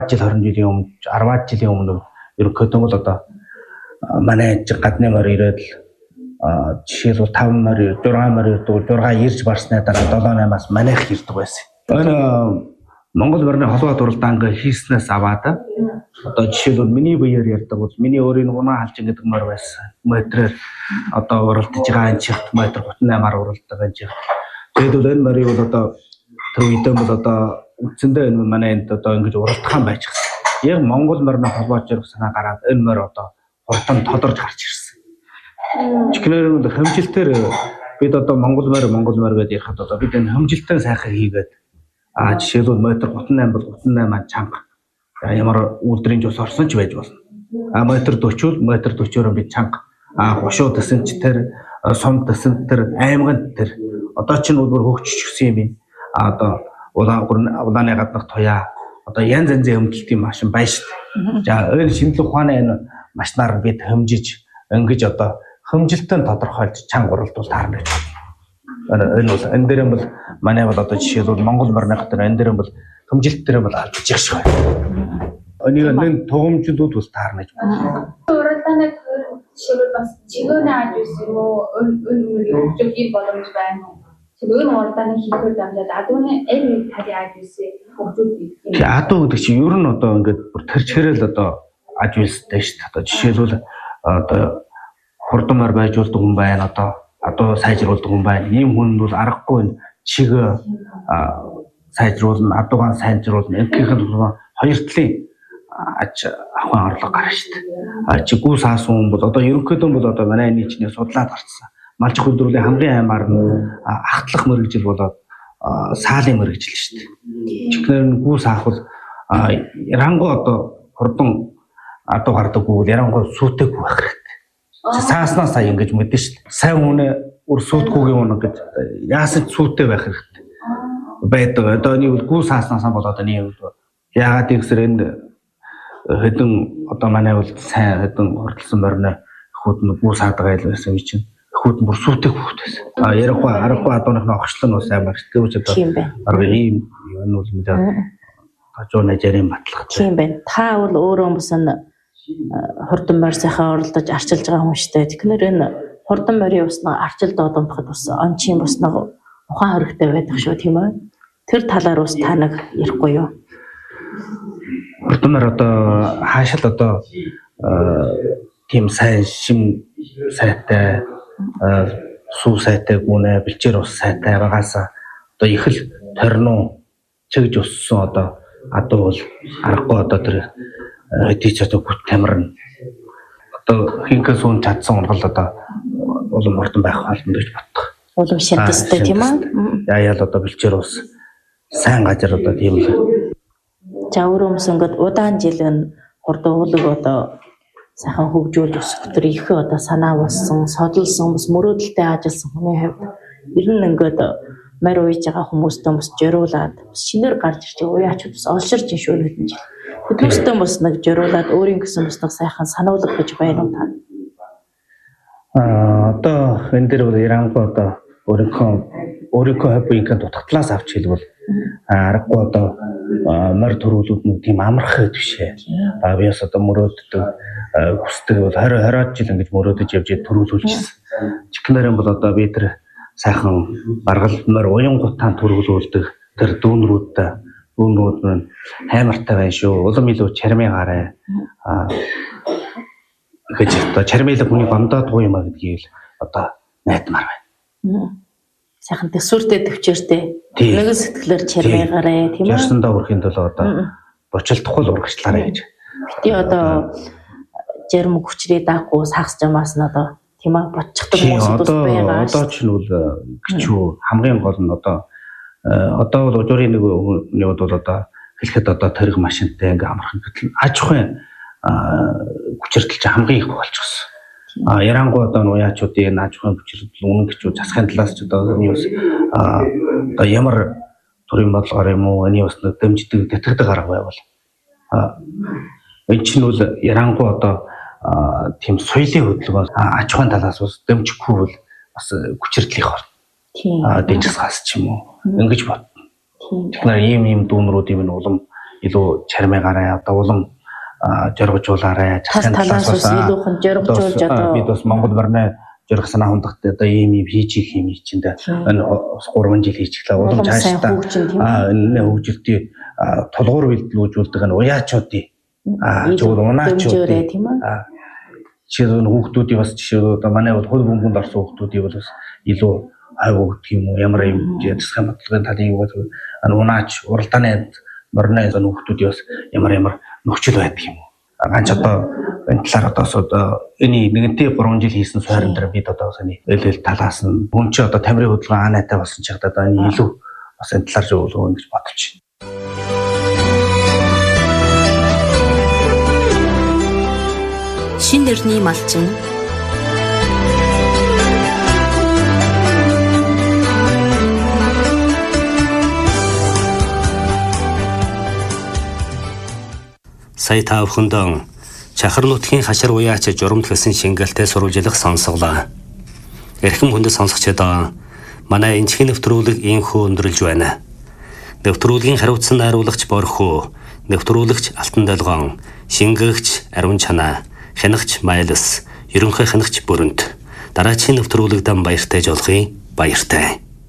жил 20 жилийн өмнө 10 жилийн өмнө ерөнхийдөө бол одоо манай гадны морь ирээд жишээлбэл 5 морь 6 морь ирдэг 6 ирж барсны дараа 7-8-аас манайх ирдэг байсан. Энэ Монгол морины холбоо дуралдаанг хийснээс аваад одоо жишээлбэл миний биеэр ярьдаг бол миний өөрийн унаа халжин гэдэг морь байсан. Метрээр одоо уралдаж байгаа энэ чигт метр 38-аар уралдаг энэ чигт. Тэгэхдээ энэ морийг бол одоо тэр үедээ бол одоо үндсэндээ энэ манай энд одоо ингэж уралдахаан байж гисэн. Яг Монгол морины холбоо зэрэг санаа гараад энэ морь одоо хурдан тодорж гарч ирсэн. Чихнэр хэмжилтээр бид одоо Монгол морь гэдэг ярихад одоо бид энэ хэмжилтэн сайхан хийгээд жишээлбэл метр 38 бол 38 чанга ямар үлдрийн жус орсон ч байж болно. Метр 40 бол метр 40-оор бид чанга гошуу төсөнч тэр сум төсөнт тэр аймагт тэр одоо чинь бүр хөгжиж гисэн юм. Одоо улааны гаднах туяа одоо янз янзын хэмжилтийн машин байна шүү дээ. За энэ шинжлэх ухааны энэ машинаар бид хэмжиж ингэж одоо хэмжилтэн тодорхойлж чанга уралдуул таарна гэж байна. Энэ бол энэ дээр бол манай бол одоо жишээлбэл Монгол морины хатар энэ дээр бол хэмжилт дээр бол алдаж их шиг байна. Энийг тугамжлууд бас таарна гэж байна. Уралдааны жишээлбэл бас чигөөний аж үс юм уу өн хөгжүүлэх боломж байна уу? Чигөөний уралдааны хийхээр дамжаад адууны аль талын аж үсээ хөгжүүлэх юм. Адуу гэдэг чинь ер нь одоо ингээд бүр тэрчгэрэл одоо аж үстэй шүү дээ. Одоо жишээлбэл одоо хурдан морь байж болдог хүн байна одоо одоо сайжруулдаг хүн байна. Ийм хүн бол аргагүй чиг сайжруулна, адуугаан сайжруулна. Энэхийн хоёр талын аж ахуйн орлого гарна шүү дээ. Чигүү саасан хүн бол одоо ерөнхийдөө бол одоо манай нийтний судлаад гарсан. Малч хүлдрүүлийн хамгийн аймаар нь ахтлах мэрэгжил болоод саалын мэрэгжил шүү дээ. Чихнэр нь гүү саах бол ярангуй одоо хурдан адуу гардаггүй бол ярангуй сүйтэйг байх хэрэгтэй. Сааснаас сая ингэж мэдэн шүү дээ. Сайн үнэ өр сүйтгэвгийн үнэ гэж яасан сүйтэй байх хэрэгтэй. Байдаг. Одоо нэг гүү сааснаас болоод нэг яагаад гэвэл энэ хэдэн одоо манай бол сайн хэдэн хурдсан морины хүүд гүү саадаг айл байсан юм чинь. Хүүд бүр сүйтэй хүүд байсан. Ярахгүй аргагүй адууныхны огчлон бас амар тэгвч одоо арга ийм энэ бол мэдээ хажууны жарийн батлах. Тийм байна. Та бол өөрөө бас энэ хурдан морь сайхан оролдож арчилж байгаа хүн шүү дээ. Тэгэхээр энэ хурдан морийн уснаа арчилд одомдоход бас ончин уснаа ухаан хоригтой байдаг шүү тийм ээ. Тэр талаар бас та нэг ярихгүй юу? Хурдан морь одоо хаашаал одоо тийм сайн шим сайтай сүү сайтай гүнэ бэлчээр ус сайтай байгаас одоо их л торно чигж уссан одоо адуу бол аргагүй одоо тэр хэдийч одоо бүт тамирна одоо хинкээс ун чадсан унгал одоо улам хурдан байх болно гэж боддог. Улам шантастай тийм ээ. Яаял одоо бэлчээр ус сайн газар одоо тийм л. За өөрөө ингээд удаан жил энэ хурдан уулыг одоо сайхан хөгжүүлж өсгөх их одоо санаа болсон, содолсон, бас мөрөөдөлтэй ажилласан хүний хувьд ер нь ингээд морь ууж байгаа хүмүүстээ бас зориулаад шинээр гарч ирж байгаа уяачуд бас олширч шүү хэдэн жил. Тэднүүстэй бас нэг зориулаад өөрийн гэсэн бас нэг сайхан сануулга гэж байна уу та? Одоо энэ дээр бол ярангуй одоо өөрийнхөө хоббигийн дутагдлаас авч хэлбэл аргагүй одоо морь төрүүлүүд нь тийм амарх хэд бишээ. Биас одоо мөрөөддөг хүсдэг бол 20 жил ингэж мөрөөдөж явж төрүүлүүлчихсэн. Чихнэрэн бол одоо би тэр сайхан баргалд морь уянгутаан төрүүлүүлдэг тэр дүүнрүүд нь хаймартай байна шүү. Улам илүү чармын гараа гэж одоо чармын хүний бандаа дуу юм а гэдгийг одоо найдмаар байна. Сайхан төсвөртэй төвчээртэй нэгэн сэтгэлээр чармайгаарэ тийм ээ. Ярьсандаа өрхийн төлөө одоо бочлохгүй л урагшлаарэ гэж. Тий одоо жарм хүчрээ даахгүй сагс жамаас нь одоо тийм ээ бодчихдаг хүмүүс бас байгаа. Одоо ч нь бол гिचүү хамгийн гол нь одоо бол өдрийн нэг хүн бол одоо хэлэхэд одоо тэрэг машинтай ингээм амархан гэтэл аж ахуйн хүчирдэл чинь хамгийн их болчихсон. Ярангуй одоо нуяачуудын аж ахуйн хүчирдэл үнэн гэж засахын талаас ч одоо одоо ямар төрийн бодлогоор юм уу энэ бас дэмждэг тэтгэдэг арга байвал энэ чинь бол ярангуй одоо тийм соёлын хөдөлгөөн аж ахуйн талаас бас дэмжихгүй бол бас хүчирдлийнх орно. Тийм. Дэжсгаас ч юм уу ингэж бод. Тэгэхээр ийм дүүнрүүд юм улам илүү чармайгаараа одоо улам жоргожуулаарай. Тас талаас ус илүүхэн жоргожуулж одоо бид бас Монгол барны жорг санаа хундахт одоо ийм хийж их юм чинь дээ. Энэ 3 жил хийчихлээ. Улам цаашдаа энэ хөгжилтийн тулгуур бэлтлүүлжүүлдэг энэ уяачуудын зөвхөн унаачуудын тийм үү? жишээ нь хүүхдүүдийн бас жишээ одоо манай бол хөл бөмбөнд орсон хүүхдүүдийн бол бас илүү хай өгдөг юм уу ямар юм засгийн бодлогын талын юу гэдэг унаач уралдааны морны хүүхдүүдийн бас ямар нөхцөл байдаг юм уу ганц одоо энэ талаар одоо энэ нэгэнтээ 3 жил хийсэн суурин дээр бид одоо саний эл талаас нь хүн чи одоо тамирын хөдөлгөөн анаатай болсон ч одоо энэ илүү бас энэ талаар зөвлөгөө гэж бодож байна. Шин нэрний малчин сая та бүхэнд чахар нутгийн хашир уяач журамд хэлсэн шингэлтэй сурвалжлах сонсголоо. Эрхэм хүндэт сонсогчдоо манай энчхийн нэвтрүүлэг ийхүү өндөрлж байна. Нэвтрүүлгийн хариуцсан найруулагч Борхоо, нэвтрүүлэгч Алтан Долгоон, шингээгч Ариун Чанаа, хянагч Майлс, ерөнхий хянагч Бүрэнт. Дараагийн нэвтрүүлэгдэн баяртай жолгоё. Баяртай.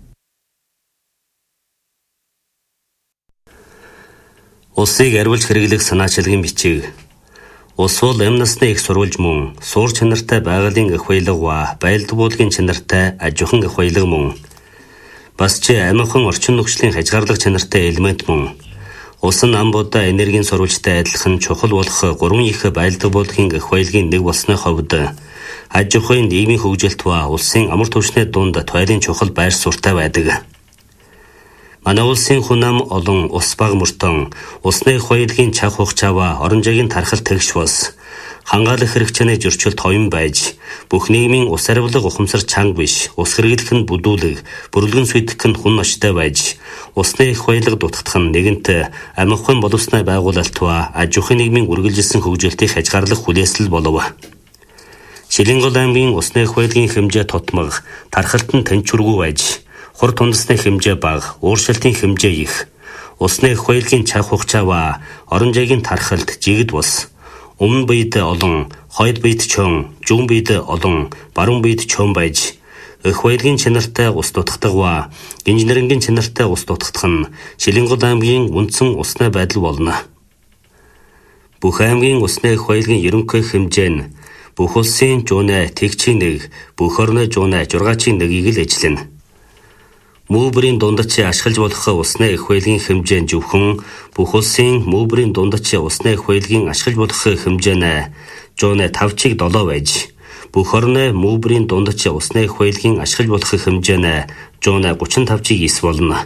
Улсыг арвилж хэрэглэх санаачилгын бичиг. Улс бол амь насны их сурвалж мөн суур чанартай байгалийн эх баялаг байлд буулгын чанартай ажиухан эх баялаг мөн бас ч амихан орчин нөхцөлийн хязгаарлах чанартай элемент мөн улс нь амбуудаа энергийн сурвалжтай адилхан чухал болох 3 их байлд буулгын эх баялагын нэг болсны хувьд ажиухын нийгмийн хөгжилт ба улсын амар түвшний дунд туйлын чухал байр суурьтай байдаг. Манай улсын хүн ам олон ус баг мөртөн усны хоёрын чах хугацаава оронжигийн тархал тэгш бас хангаалах хэрэгцээний зөрчилд ховын байж бүх нийгмийн ус арвилга ухамсар чанга биш ус хэрэглэх нь бүдүүлэг бүрэлдэн сүйтгэх нь хүн ночтой байж усны их баялаг дутагдах нь нэгэнт амихгүй боловсны байгуулалт ба аж ахуйн нийгмийн үргэлжилсэн хөгжилтийг хязгаарлах хүлээсэл болов. Шилэнгол аймгийн усны их баялагын хэмжээ тутмаг тархалт нь тэнцвэргүй байж хур тундасны хэмжээ бага, ууршилтын хэмжээ их, усны их баялагын чах хугацаава оронжигийн тархалт жигд бус, өмнө биед олон, хойд биед чон, зүүн биед олон, баруун биед чон байж, их баялагын чанартай ус дутагдах ба инженерингийн чанартай ус дутагдах нь Шилэнгол аймгийн үндсэн усны байдал болно. Бүх аймгийн усны их баялагын ерөнхий хэмжээ нь бүх улсын жуунэ тэгчийн нэг, бүх орны жуунэ жургаачийн нэгийг л эзлэнэ. Мөбрийн дундч ашиглаж болох усны их баялагын хэмжээ нь зөвхөн бүх улсын мөбрийн дундч усны их баялагын ашиглаж болох хэмжээ нь 105-7 байж бүх орны мөбрийн дундч усны их баялагын ашиглаж болох хэмжээ нь 135-9 болно.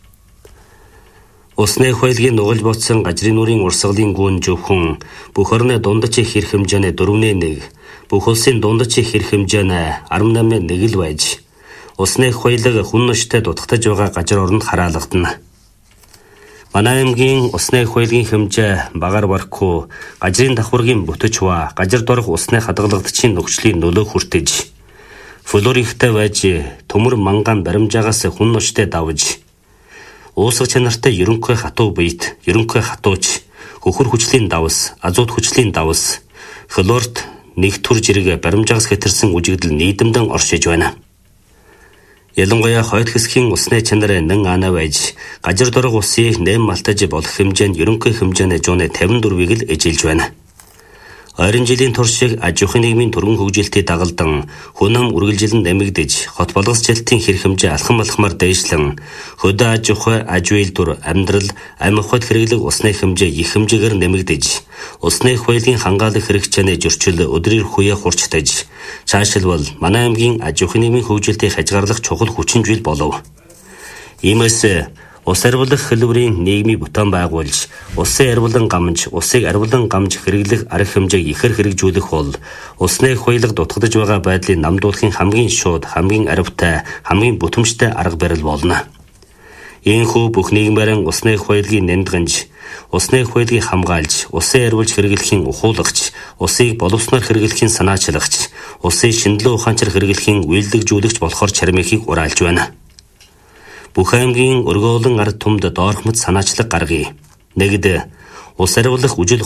Усны их баялагын нугалж ботсон гажрын нүрийн урсгалын гүн зөвхөн бүх орны дундч их хэмжээ нь 4.1, бүх улсын дундч их хэмжээ нь 18.1 л байж усны их баялаг хүн ночтой дутагдж байгаа газар оронд хараалгадана. Манай аймгийн усны их баялагын хэмжээ багаар барахгүй газрын давхаргийн бүтэч ба газар дорох усны хадгалагчийн нөхцөлийн нөлөө хүртэж флор ихтэй байж төмөр манган баримжаагаас хүн ночтой давж уусгах чанартай ерөнхий хатуу биет ерөнхий хатууч хөхөр хүчлийн давс азот хүчлийн давс флорт нэг төр жирэг баримжаагаас хэтэрсэн үжигдэл нийдэмдэн оршиж байна. Ялангуяа хойд хэсгийн усны чанар нэн ана байж газар дорох усыг нэм малтаж болох хэмжээнд ерөнхий хэмжээний 154-ийг л эжилж байна. Ойрын жилийн туршиг аж ахуйн нийгмийн төргөн хөгжилтийг дагалдан хүн ам үргэлжилэн нэмэгдэж хот болгосчлтын хэрэг хэмжээ алхам алхмаар дээшлэн хөдөө аж ахуй аж үйлдвэр амьдрал амь ухад хэрэглэх усны хэмжээ их хэмжээгээр нэмэгдэж усны их баялагын хангаалах хэрэгцээний зөрчил өдрөөр хүя хурцтаж цаашилбал манай аймгийн аж ахуйн нийгмийн хөгжилтийг хязгаарлах чухал хүчин зүйл болов. Иймээс ус арвилах хэлбэрийн нийгмийн бүтээн байгуулж, усын арвилан гамж, усыг арвилан гамж хэрэглэх арга хэмжээг ихэр хэрэгжүүлэх бол усны их баялаг дутагдж байгаа байдлыг намдуулахын хамгийн шууд, хамгийн аривтай, хамгийн бүтэмжтэй арга барил болно. Ийхүү бүх нийгмээрэн усны их баялагын нэмдгэнж, усны их баялагыг хамгаалж, усын арвилж хэрэглэхийн ухуулагч, усыг боловсноор хэрэглэхийн санаачлагч, усын шинжилгээ ухаанчаар хэрэглэхийн үйлдвэрлэгжүүлэгч болохоор чармихийг ураалж байна. Бүх аймгийн өргөөлөн ард түмд доорхмод санаачлаг гаргая. Нэгд Улс хариулах үжил